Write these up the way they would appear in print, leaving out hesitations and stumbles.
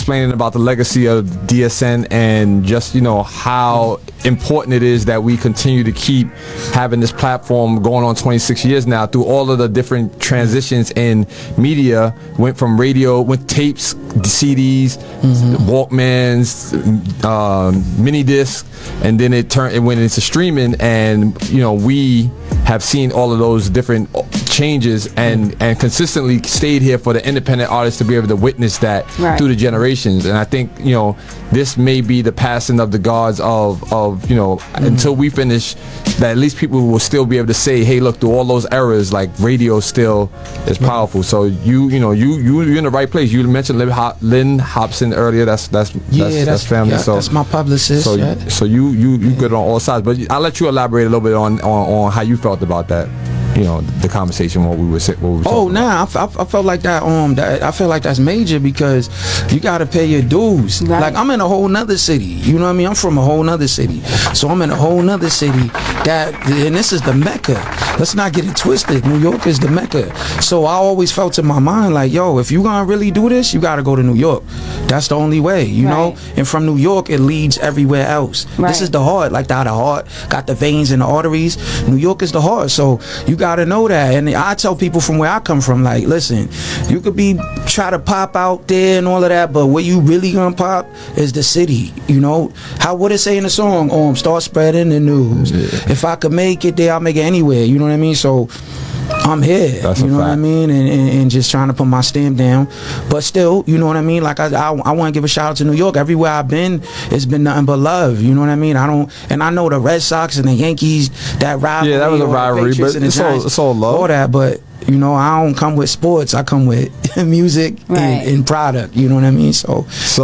explaining about the legacy of DSN and just, you know, how important it is that we continue to keep having this platform going on 26 years now through all of the different transitions in media. Went from radio, went tapes, CDs, Walkmans, mini disc, and then it went into streaming, and you know, we have seen all of those different changes and consistently stayed here for the independent artists to be able to witness that through the generations. And I think, you know, this may be the passing of the gods of you know, until we finish, that at least people will still be able to say, hey, look, through all those eras, like radio still is powerful. So you're in the right place. You mentioned Lynn Hobson earlier. That's family. Yeah, so that's my publicist. So you good on all sides. But I'll let you elaborate a little bit on how you felt about that. You know, the conversation, what we were talking about. I felt like that. I feel like that's major, because you got to pay your dues. Right. Like, I'm in a whole nother city. You know what I mean? I'm from a whole nother city, so I'm in a whole nother city. And this is the Mecca. Let's not get it twisted. New York is the Mecca. So I always felt in my mind like, yo, if you gonna really do this, you got to go to New York. That's the only way. You know. And from New York, it leads everywhere else. This is the heart. Like, the heart got the veins and the arteries. New York is the heart. So you got to know that. And I tell people from where I come from, like, listen, you could try to pop out there and all of that, but where you really gonna pop is the city. You know, what it say in the song, start spreading the news. If I could make it there, I'll make it anywhere. You know what I mean? So I'm here. That's you know a fact. what I mean? And just trying to put my stamp down. But still, you know what I mean? Like, I want to give a shout out to New York. Everywhere I've been, it's been nothing but love. You know what I mean? I know the Red Sox and the Yankees, that rivalry. Yeah, that was a rivalry, but it's all love. All that, but you know, I don't come with sports. I come with music and product. You know what I mean? So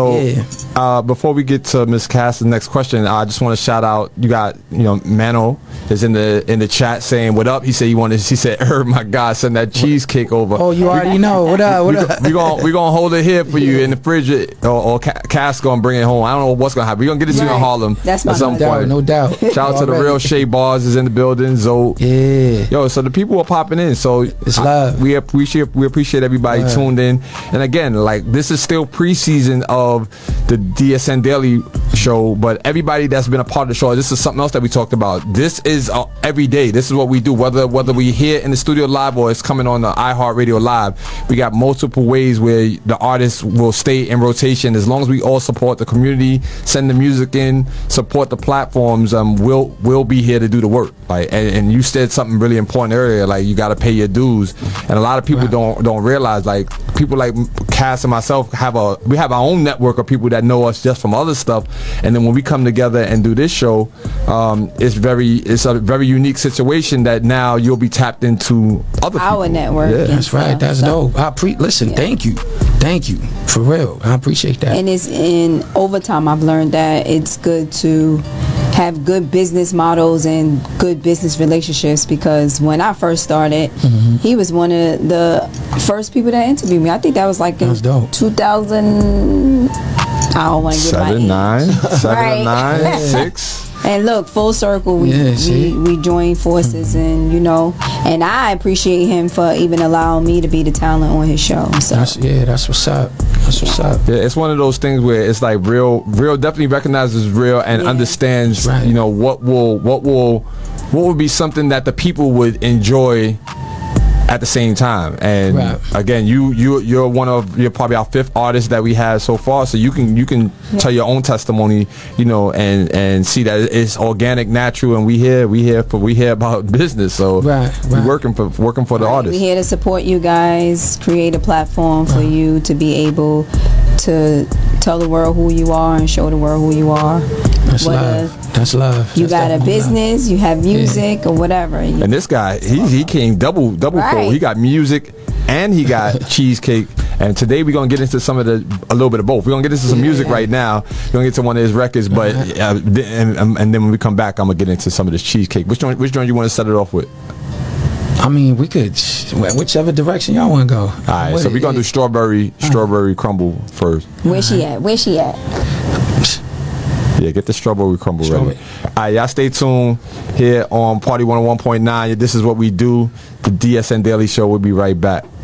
yeah. Before we get to Ms. Cass's next question, I just want to shout out. You got, you know, Mano is in the chat saying what up. He said he said, my God, send that cheesecake over. Oh, you already know. What up? We gonna hold it here for you in the fridge, or Cass gonna bring it home. I don't know what's gonna happen. We're gonna get it to you in Harlem at some point. No doubt. Shout out to the real Shea Bars is in the building. Zoe. Yeah. Yo, so the people are popping in. So it's love. We appreciate everybody tuned in. And again, like, this is still preseason of the DSN Daily show, but everybody that's been a part of the show, this is something else that we talked about. This is every day. This is what we do, whether we here in the studio live or it's coming on the iHeartRadio live. We got multiple ways where the artists will stay in rotation. As long as we all support the community, send the music in, support the platforms, we'll be here to do the work. Like, and you said something really important earlier, like, you got to pay your dues. And a lot of people don't realize, like, people like Cass and myself we have our own network of people that know us just from other stuff, and then when we come together and do this show, it's a very unique situation that now you'll be tapped into our people. Network. Yeah. That's right. That's dope. Listen, thank you for real. I appreciate that. And it's over time I've learned that it's good to have good business models and good business relationships, because when I first started, he was one of the first people that interviewed me. I think that was like in 2000. I don't want to get my age. 7 or 9, 6. And look, full circle, we joined forces, and you know, and I appreciate him for even allowing me to be the talent on his show. So that's what's up. That's what's up. Yeah, it's one of those things where it's like real definitely recognizes real and understands, you know, what would be something that the people would enjoy at the same time. And again, you're probably our 5th artist that we have so far, so you can tell your own testimony, you know, and see that it's organic, natural, and we hear about business, so we're working for the artists. We're here to support you guys, create a platform for you to be able to tell the world who you are and show the world who you are. That's love. That's love. You got a business, you have music, or whatever. And this guy, he came double fold. He got music and he got cheesecake. And today we're gonna get into a little bit of both. We're gonna get into some music right now. We're gonna get to one of his records, but and then when we come back, I'm gonna get into some of this cheesecake. Which joint you want to set it off with? I mean, we could whichever direction y'all want to go. All right, so we're gonna do strawberry crumble first. Where she at? Yeah, get the strawberry crumble ready. All right, y'all stay tuned here on Party 101.9. This is what we do. The DSN Daily Show. We'll be right back.